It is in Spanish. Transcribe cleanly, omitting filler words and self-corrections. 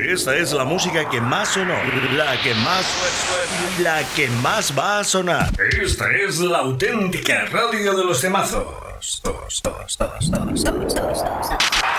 Esta es la música que más sonó, la que más va a sonar. Esta es la auténtica radio de los temazos.